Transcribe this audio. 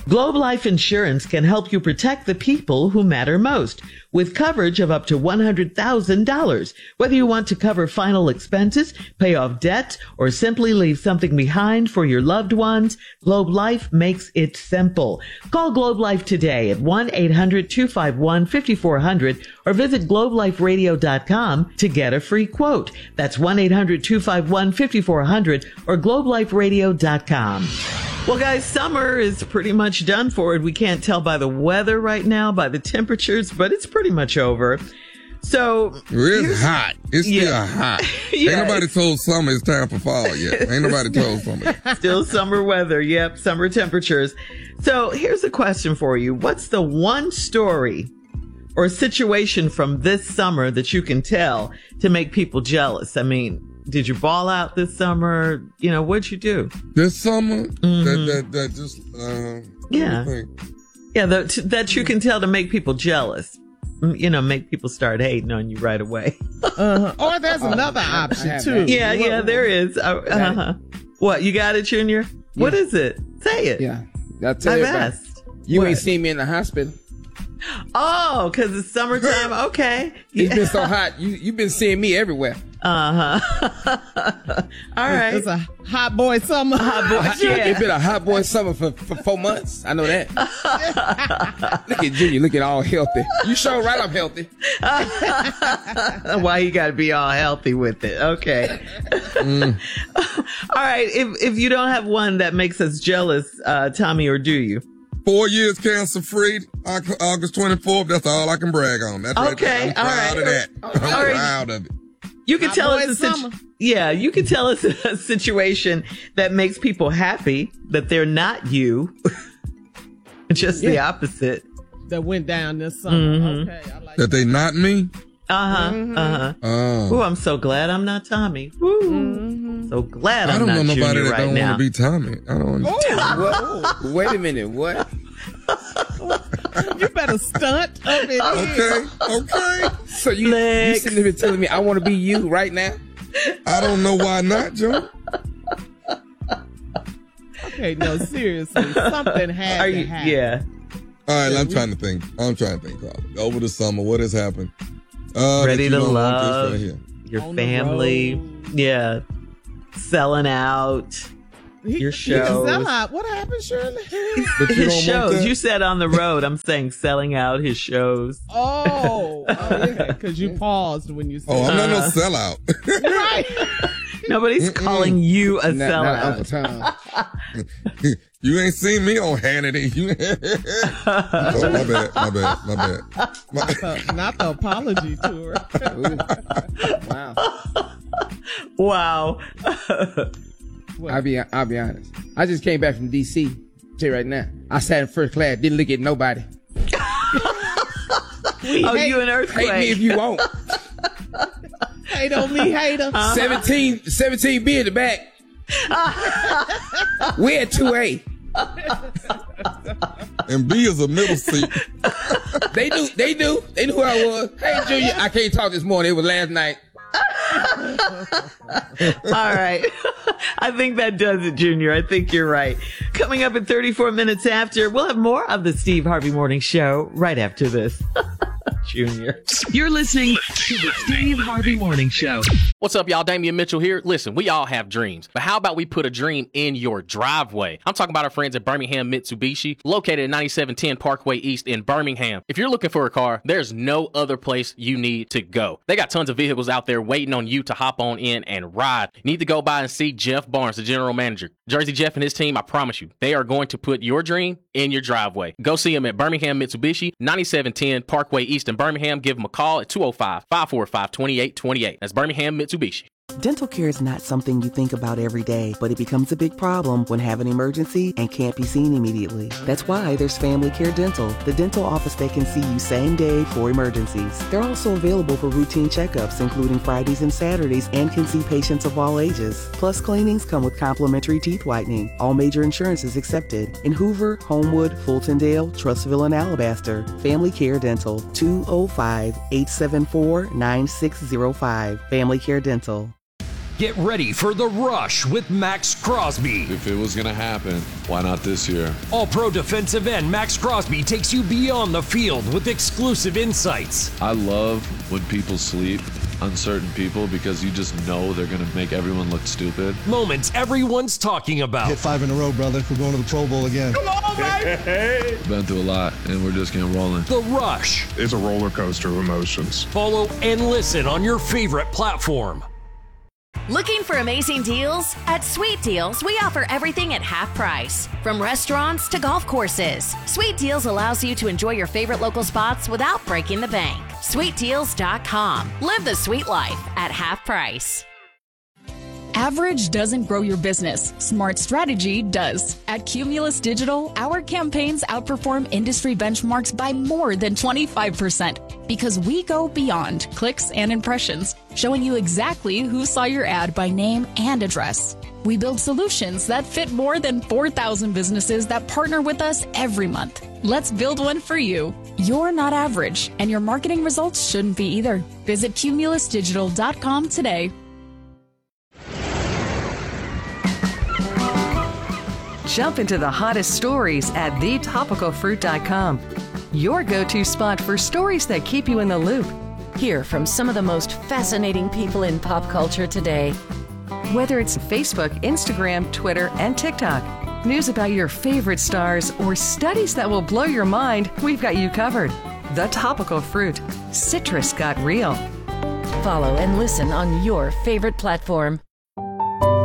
Globe Life Insurance can help you protect the people who matter most with coverage of up to $100,000. Whether you want to cover final expenses, pay off debt, or simply leave something behind for your loved ones, Globe Life makes it simple. Call Globe Life today at 1-800-251-5400 or visit globeliferadio.com to get a free quote. That's 1-800-251-5400 or globeliferadio.com. Well, guys, summer is pretty much done for it. We can't tell by the weather right now, by the temperatures, but it's pretty much over. So it's hot. It's still hot. Ain't nobody told summer it's time for fall yet. Ain't nobody told summer. Still summer weather. Yep, summer temperatures. So here's a question for you. What's the one story or situation from this summer that you can tell to make people jealous? I mean, did you ball out this summer? You know, what'd you do? This summer? Mm-hmm. That just, that you can tell to make people jealous. You know, make people start hating on you right away. Or there's another option, too. Yeah, there is. What, you got it, Junior? Yeah. What is it? Say it. Yeah. I'll tell you about it. You ain't seen me in the hospital. Oh, because it's summertime. Okay. It's been so hot. You've been seeing me everywhere. All right. It's a hot boy summer. It's been a hot boy summer for 4 months. I know that. Look at Junior looking all healthy. You sure right I'm healthy. Why you got to be all healthy with it? Okay. All right. If you don't have one that makes us jealous, Tommy, or do you? 4 years cancer free, August 24th. That's all I can brag on. That's okay. Right. I'm proud of that. I'm proud of it. You can tell us you can tell us a situation that makes people happy that they're not you. Just the opposite. That went down this summer. Mm-hmm. Okay, I like that they not me? Oh, I'm so glad I'm not Tommy. Woo. Mm-hmm. So glad I'm not Junior right now. I don't know nobody that don't want to be Tommy. I don't understand. Wait a minute. What? You better stunt up in here. Okay. So you sitting there telling me I want to be you right now? I don't know why not, Joe. Okay, no, seriously. Something had to happen. Yeah. All right, I'm trying to think. Carl. Over the summer, what has happened? Ready to love your family. Yeah. Selling out. Your shows. What happened, Shirley? His shows. You said on the road. I'm saying selling out his shows. Oh yeah. Because you paused when you said. Oh, I'm not no sellout. Right. Nobody's calling you a sellout. You ain't seen me on Hannity. Oh, my bad. Not the apology tour. Wow. I'll be honest. I just came back from D.C. Tell you right now. I sat in first class, didn't look at nobody. You an earthquake. Hate me if you want. Hate on me, hater. 17B in the back. We're at 2A. And B is a middle seat. They knew who I was. Hey, Junior, I can't talk this morning. It was last night. All right. I think that does it, Junior. I think you're right. Coming up at 34 minutes after, we'll have more of the Steve Harvey Morning Show right after this. Junior. You're listening to the Steve Harvey Morning Show. What's up, y'all? Damian Mitchell here. Listen, we all have dreams, but how about we put a dream in your driveway? I'm talking about our friends at Birmingham Mitsubishi, located at 9710 Parkway East in Birmingham. If you're looking for a car, there's no other place you need to go. They got tons of vehicles out there waiting on you to hop on in and ride. You need to go by and see Jeff Barnes, the general manager. Jersey Jeff and his team, I promise you, they are going to put your dream in your driveway. Go see them at Birmingham Mitsubishi, 9710 Parkway East in Birmingham. Give them a call at 205-545-2828. That's Birmingham Mitsubishi. Dental care is not something you think about every day, but it becomes a big problem when have an emergency and can't be seen immediately. That's why there's Family Care Dental, the dental office that can see you same day for emergencies. They're also available for routine checkups, including Fridays and Saturdays, and can see patients of all ages. Plus, cleanings come with complimentary teeth whitening. All major insurances accepted. In Hoover, Homewood, Fultondale, Trustville, and Alabaster. Family Care Dental, 205-874-9605. Family Care Dental. Get ready for The Rush with Max Crosby. If it was going to happen, why not this year? All-Pro defensive end Max Crosby takes you beyond the field with exclusive insights. I love when people sleep, uncertain people, because you just know they're going to make everyone look stupid. Moments everyone's talking about. Hit 5 in a row, brother. We're going to the Pro Bowl again. Come on, baby! Been through a lot, and we're just getting rolling. The Rush. It's a roller coaster of emotions. Follow and listen on your favorite platform. Looking for amazing deals? At Sweet Deals, we offer everything at half price. From restaurants to golf courses, Sweet Deals allows you to enjoy your favorite local spots without breaking the bank. SweetDeals.com. Live the sweet life at half price. Average doesn't grow your business. Smart strategy does. At Cumulus Digital, our campaigns outperform industry benchmarks by more than 25% because we go beyond clicks and impressions, showing you exactly who saw your ad by name and address. We build solutions that fit more than 4,000 businesses that partner with us every month. Let's build one for you. You're not average, and your marketing results shouldn't be either. Visit cumulusdigital.com today. Jump into the hottest stories at thetopicalfruit.com. Your go-to spot for stories that keep you in the loop. Hear from some of the most fascinating people in pop culture today. Whether it's Facebook, Instagram, Twitter, and TikTok, news about your favorite stars, or studies that will blow your mind, we've got you covered. The Topical Fruit. Citrus got real. Follow and listen on your favorite platform.